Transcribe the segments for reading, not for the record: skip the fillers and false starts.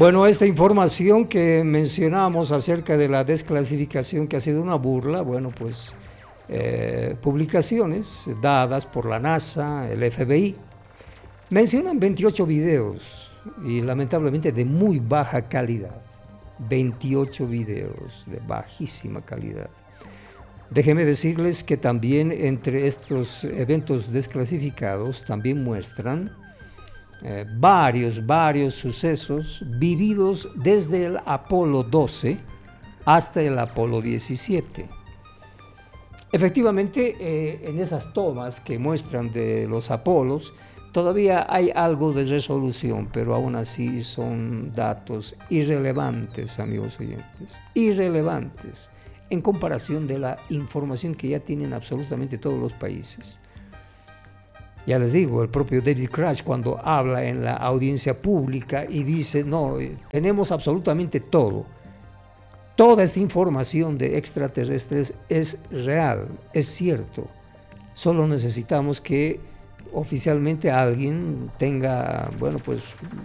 Bueno, esta información que mencionamos acerca de la desclasificación, que ha sido una burla, bueno, pues publicaciones dadas por la NASA, el FBI, mencionan 28 videos y lamentablemente de muy baja calidad. 28 videos de bajísima calidad. Déjenme decirles que también entre estos eventos desclasificados también muestran varios sucesos vividos desde el Apolo 12 hasta el Apolo 17. Efectivamente, en esas tomas que muestran de los Apolos, todavía hay algo de resolución, pero aún así son datos irrelevantes, amigos oyentes, irrelevantes en comparación de la información que ya tienen absolutamente todos los países. Ya les digo, el propio David Crash, cuando habla en la audiencia pública y dice, no, tenemos absolutamente todo. Toda esta información de extraterrestres es real, es cierto. Solo necesitamos que oficialmente alguien tenga, bueno, pues,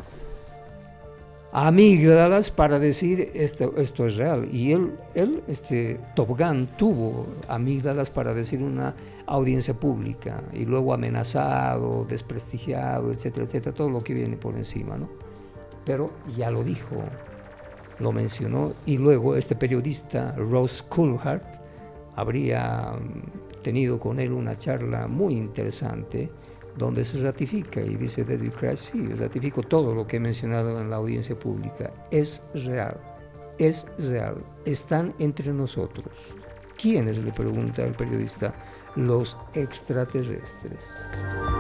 amígdalas para decir esto es real. Y Top Gun tuvo amígdalas para decir una audiencia pública y luego amenazado, desprestigiado, etcétera, etcétera, todo lo que viene por encima, ¿no? Pero ya lo dijo, lo mencionó, y luego este periodista Ross Coulthard habría tenido con él una charla muy interesante donde se ratifica y dice David Crash, sí, ratifico todo lo que he mencionado en la audiencia pública, es real, están entre nosotros. ¿Quiénes?, le pregunta el periodista. Los extraterrestres.